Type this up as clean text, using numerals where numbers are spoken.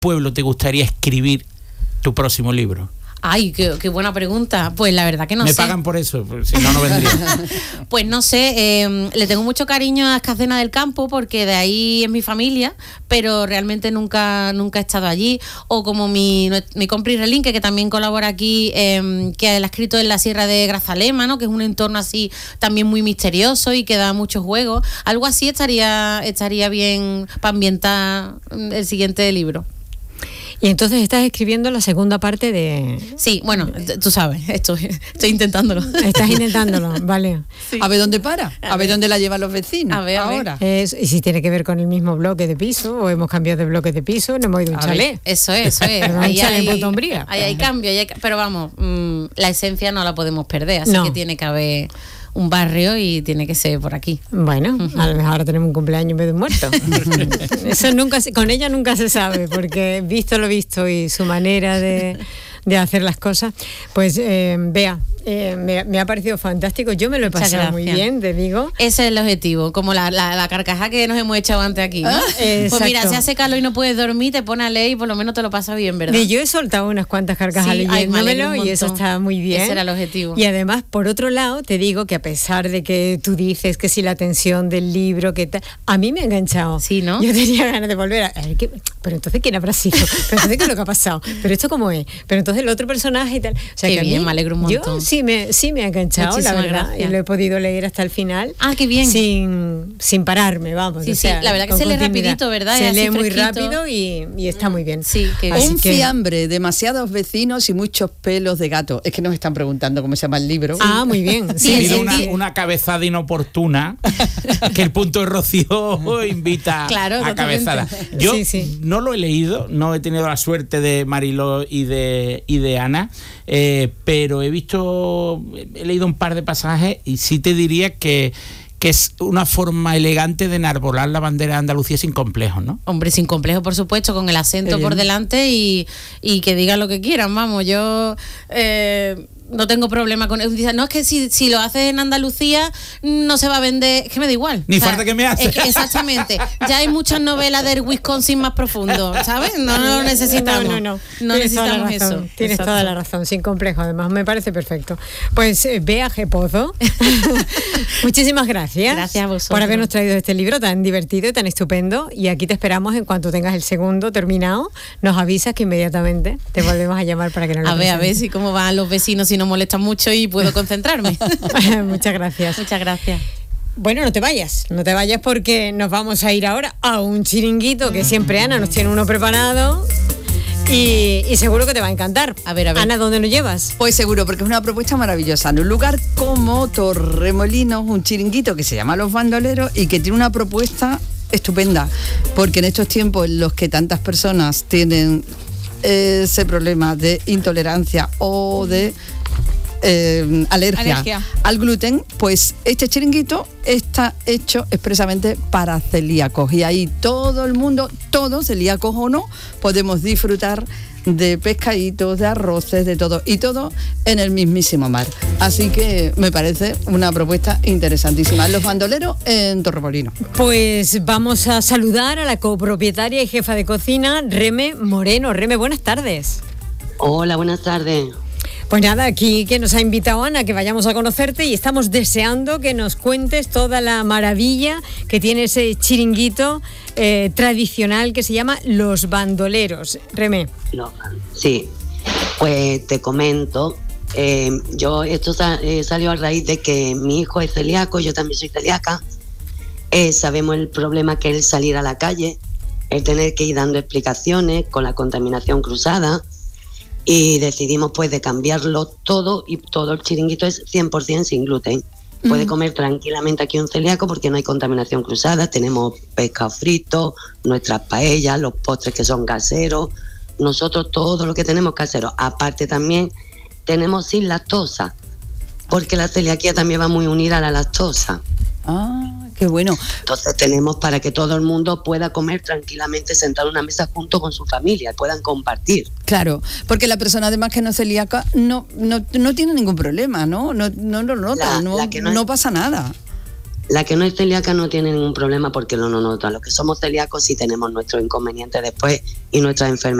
pueblo te gustaría escribir tu próximo libro? Ay, qué buena pregunta. Pues la verdad que no sé. Me pagan por eso, si no, no vendría. Pues no sé, le tengo mucho cariño a Escacena del Campo porque de ahí es mi familia, pero realmente nunca he estado allí. O como mi compri Relinque, que también colabora aquí, que él ha escrito en la Sierra de Grazalema, ¿no? Que es un entorno así también muy misterioso y que da muchos juegos. Algo así estaría bien para ambientar el siguiente libro. Y entonces estás escribiendo la segunda parte de... Sí, bueno, tú sabes, estoy intentándolo. Estás intentándolo, vale. Sí. A ver dónde para, a ver dónde la llevan los vecinos. A ver. Ahora. Y si tiene que ver con el mismo bloque de piso, o hemos cambiado de bloque de piso, no hemos ido a un chalet. Eso es. Ahí hay cambio, pero vamos, la esencia no la podemos perder, así que tiene que haber un barrio y tiene que ser por aquí. Bueno, a lo mejor ahora tenemos un cumpleaños en vez de un muerto. Eso con ella nunca se sabe, porque visto lo visto y su manera de hacer las cosas, pues Bea, me ha parecido fantástico. Yo me lo he pasado muy bien, te digo. Ese es el objetivo, como la carcajada que nos hemos echado antes aquí, ¿no? Pues mira, si hace calor y no puedes dormir, te pones a leer y por lo menos te lo pasas bien, ¿verdad? Y yo he soltado unas cuantas carcajas leyéndomelo y eso está muy bien. Ese era el objetivo. Y además, por otro lado, te digo que a pesar de que tú dices que si la tensión del libro, que tal, a mí me ha enganchado. Sí, ¿no? Yo tenía ganas de volver a ver, pero entonces ¿quién habrá sido? Pero entonces ¿qué es lo que ha pasado? Pero esto ¿cómo es? Pero entonces el otro personaje y tal. O sea, qué que bien, me alegro un montón. Yo sí me ha enganchado, muchísimas la verdad. Gracias. Y lo he podido leer hasta el final. Ah, qué bien. Sin pararme, vamos. Sí, o sea, la verdad que se lee rapidito, ¿verdad? Se lee muy rápido y está muy bien. Sí, qué bien. Fiambre, demasiados vecinos y muchos pelos de gato. Es que nos están preguntando cómo se llama el libro. Ah, muy bien. Sí, una cabezada inoportuna que el punto de Rocío invita a cabezada. Yo no lo he leído, no he tenido la suerte de Mariló y de Ana, pero he leído un par de pasajes y sí te diría que es una forma elegante de enarbolar la bandera de Andalucía sin complejos, ¿no? Hombre, sin complejos, por supuesto, con el acento por delante y que digan lo que quieran, vamos, yo... no tengo problema con eso. No, es que si lo haces en Andalucía no se va a vender, es que me da igual. Ni falta que me hace. Exactamente. Ya hay muchas novelas del Wisconsin más profundo, ¿sabes? No lo necesitamos. No necesitamos eso. Tienes toda la razón, sin complejo. Además, me parece perfecto. Pues Bea G. Pozo, muchísimas gracias. Gracias a vosotros por habernos traído este libro tan divertido y tan estupendo. Y aquí te esperamos en cuanto tengas el segundo terminado. Nos avisas que inmediatamente te volvemos a llamar para que nos lo presentes. A ver si cómo van los vecinos, si no molestan mucho y puedo concentrarme. Muchas gracias. Muchas gracias. Bueno, no te vayas porque nos vamos a ir ahora a un chiringuito que siempre Ana nos tiene uno preparado y seguro que te va a encantar. A ver. Ana, ¿dónde nos llevas? Pues seguro, porque es una propuesta maravillosa. En un lugar como Torremolinos, un chiringuito que se llama Los Bandoleros y que tiene una propuesta estupenda, porque en estos tiempos en los que tantas personas tienen ese problema de intolerancia o de alergia al gluten, pues este chiringuito está hecho expresamente para celíacos y ahí todo el mundo, todos celíacos o no, podemos disfrutar de pescaditos, de arroces, de todo y todo en el mismísimo mar. Así que me parece una propuesta interesantísima. Los Bandoleros en Torremolinos. Pues vamos a saludar a la copropietaria y jefa de cocina, Reme Moreno. Reme, buenas tardes. Hola, buenas tardes. Pues nada, aquí que nos ha invitado Ana, que vayamos a conocerte y estamos deseando que nos cuentes toda la maravilla que tiene ese chiringuito tradicional que se llama Los Bandoleros. Reme. Sí, pues te comento, esto salió a raíz de que mi hijo es celíaco, yo también soy celíaca, sabemos el problema que es salir a la calle, el tener que ir dando explicaciones con la contaminación cruzada. Y decidimos pues de cambiarlo todo y todo el chiringuito es 100% sin gluten. Puede comer tranquilamente aquí un celíaco porque no hay contaminación cruzada, tenemos pescado frito, nuestras paellas, los postres que son caseros, nosotros todo lo que tenemos casero. Aparte también tenemos sin lactosa, porque la celiaquía también va muy unida a la lactosa. Ah, qué bueno. Entonces tenemos para que todo el mundo pueda comer tranquilamente sentado en una mesa junto con su familia, puedan compartir. Claro, porque la persona además que no es celíaca no tiene ningún problema, ¿no? No lo nota, no pasa nada. La que no es celíaca no tiene ningún problema porque no nota. Los que somos celíacos sí tenemos nuestros inconvenientes después y nuestras enfermedades.